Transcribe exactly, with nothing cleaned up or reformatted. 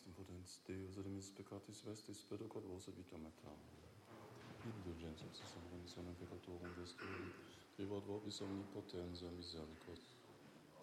Cristo impotentis Deus, remis peccatis vestis, perdocat vos vitam aetam. Indulgentiam, sussum remissionem peccatorum vestui, tribuat vobis omnipotenza misericordia.